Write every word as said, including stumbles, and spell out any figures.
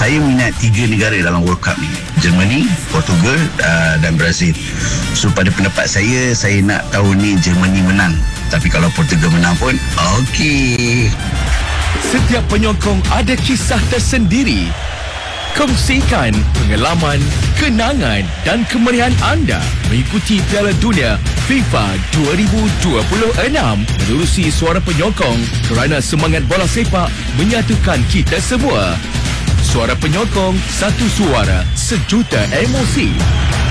saya minat tiga negara dalam World Cup ni, Germany, Portugal uh, dan Brazil. So pada pendapat saya, saya nak tahun ni Germany menang. Tapi kalau Portugal menang pun okey. Setiap penyokong ada kisah tersendiri. Kongsikan pengalaman, kenangan dan kemeriahan anda mengikuti Piala Dunia FIFA dua ribu dua puluh enam menerusi Suara Penyokong, kerana semangat bola sepak menyatukan kita semua. Suara Penyokong, satu suara, sejuta emosi.